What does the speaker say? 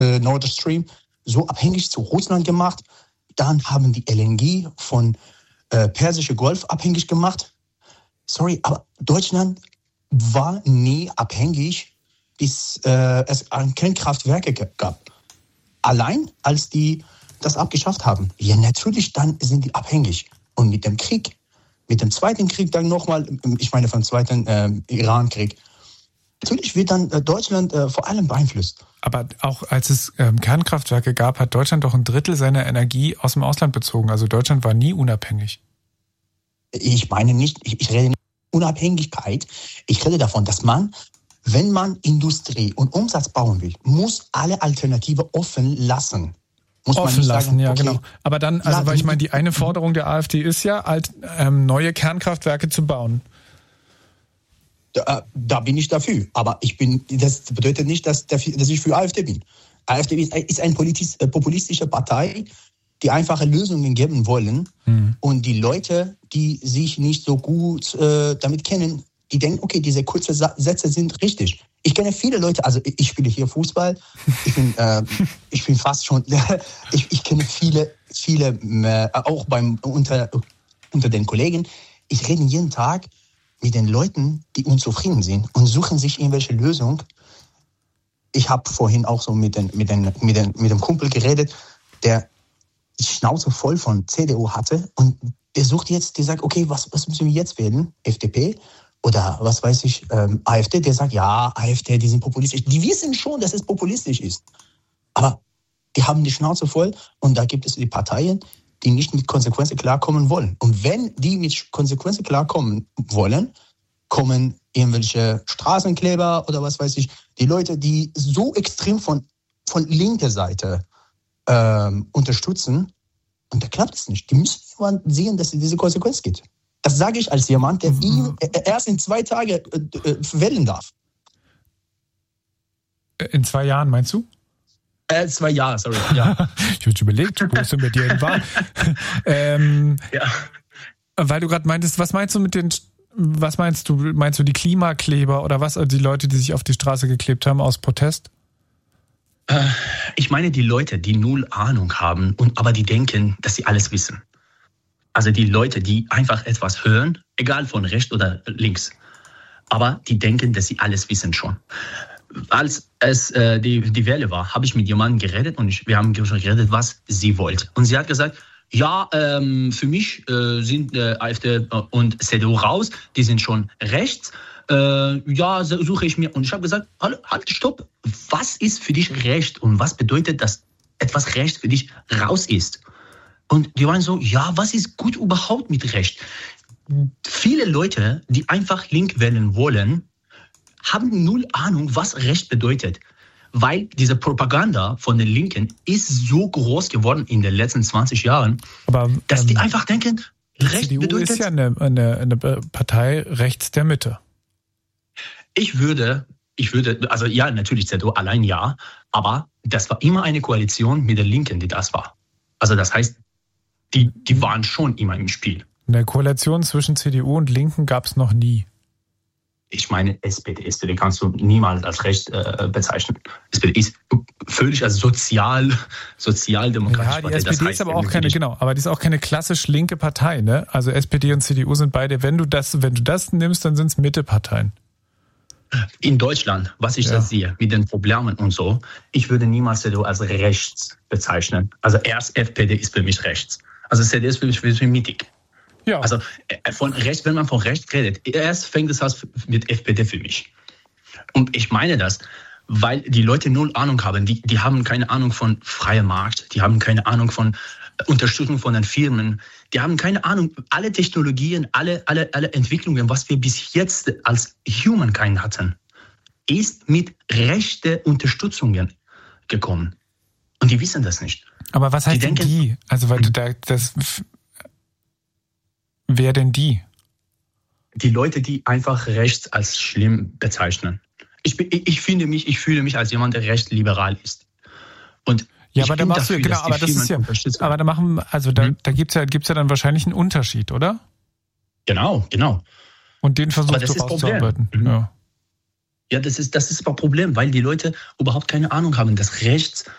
Nord Stream so abhängig zu Russland gemacht. Dann haben die LNG von Persische Golf abhängig gemacht. Sorry, aber Deutschland war nie abhängig, bis es Kernkraftwerke gab. Allein als die das abgeschafft haben. Ja, natürlich, dann sind die abhängig. Und mit dem Krieg, mit dem Zweiten Krieg dann nochmal, ich meine vom Zweiten Iran-Krieg, natürlich wird dann Deutschland vor allem beeinflusst. Aber auch als es Kernkraftwerke gab, hat Deutschland doch 1/3 seiner Energie aus dem Ausland bezogen. Also Deutschland war nie unabhängig. Ich meine nicht, ich rede nicht von Unabhängigkeit. Ich rede davon, dass man, wenn man Industrie und Umsatz bauen will, muss alle Alternative offen lassen. Muss offen man nicht lassen, sagen, ja, okay, genau. Aber dann, also weil ich meine, die eine Forderung der AfD ist ja, neue Kernkraftwerke zu bauen. Da bin ich dafür. Aber das bedeutet nicht, dass ich für AfD bin. AfD ist eine populistische Partei, die einfache Lösungen geben wollen. Und die Leute, die sich nicht so gut damit kennen, die denken, okay, diese kurzen Sätze sind richtig. Ich kenne viele Leute, also ich spiele hier Fußball, ich bin fast schon, ich kenne viele, auch unter den Kollegen, ich rede jeden Tag mit den Leuten, die unzufrieden sind und suchen sich irgendwelche Lösungen. Ich habe vorhin auch so mit dem Kumpel geredet, der die Schnauze voll von CDU hatte und der sagt, okay, was müssen wir jetzt wählen? FDP? Oder was weiß ich, AfD, der sagt, ja, AfD, die sind populistisch. Die wissen schon, dass es populistisch ist. Aber die haben die Schnauze voll und da gibt es die Parteien, die nicht mit Konsequenzen klarkommen wollen. Und wenn die mit Konsequenzen klarkommen wollen, kommen irgendwelche Straßenkleber oder was weiß ich, die Leute, die so extrem von linker Seite unterstützen, und da klappt es nicht. Die müssen sehen, dass es diese Konsequenz gibt. Das sage ich als jemand, der ihn erst in 2 Tagen wählen darf. In 2 Jahren, meinst du? 2 Jahre, sorry. Ja. Ich habe überlegt, wo ist denn mit dir in Wahl? Ja. Weil du gerade meintest, was meinst du? Meinst du die Klimakleber oder was? Die Leute, die sich auf die Straße geklebt haben aus Protest? Ich meine die Leute, die null Ahnung haben, aber die denken, dass sie alles wissen. Also die Leute, die einfach etwas hören, egal von rechts oder links, aber die denken, dass sie alles wissen schon. Als es die Welle war, habe ich mit jemandem geredet und wir haben geredet, was sie wollte. Und sie hat gesagt, ja, für mich sind AfD und CDU raus, die sind schon rechts. Ja, suche ich mir. Und ich habe gesagt, halt, stopp. Was ist für dich Recht und was bedeutet, dass etwas Recht für dich raus ist? Und die waren so, ja, was ist gut überhaupt mit Recht? Viele Leute, die einfach link wählen wollen, haben null Ahnung, was Recht bedeutet. Weil diese Propaganda von den Linken ist so groß geworden in den letzten 20 Jahren, dass die einfach denken, Recht CDU bedeutet... ist ja eine Partei rechts der Mitte. Ich würde, also ja, natürlich CDU allein ja, aber das war immer eine Koalition mit den Linken, die das war. Also das heißt, die waren schon immer im Spiel. Eine Koalition zwischen CDU und Linken gab es noch nie. Ich meine, SPD kannst du niemals als rechts bezeichnen. SPD ist völlig als sozialdemokratische Partei. Partei. Die SPD ist aber auch keine, genau, aber die ist auch keine klassisch linke Partei, ne? Also SPD und CDU sind beide, wenn du das nimmst, dann sind es Mitteparteien. In Deutschland, was ich da sehe, mit den Problemen und so, ich würde niemals CDU als rechts bezeichnen. Also erst FPD ist für mich rechts. Also CDU ist für mich mittig. Ja. Also von rechts, wenn man von rechts redet, erst fängt es an mit FPD für mich. Und ich meine das, weil die Leute null Ahnung haben. Die haben keine Ahnung von freiem Markt, die haben keine Ahnung von Unterstützung von den Firmen, die haben keine Ahnung, alle Technologien, alle Entwicklungen, was wir bis jetzt als Humankind hatten, ist mit rechten Unterstützungen gekommen. Und die wissen das nicht. Aber was heißt denn die? Also weil wer denn die? Die Leute, die einfach rechts als schlimm bezeichnen. Ich fühle mich als jemand, der recht liberal ist. Und ja, aber da machst du, genau, aber das ist ja, aber da machen, also da gibt's ja dann wahrscheinlich einen Unterschied, oder? Genau. Und den versuchst du rauszuarbeiten. Ja, das ist das Problem, weil die Leute überhaupt keine Ahnung haben, dass rechts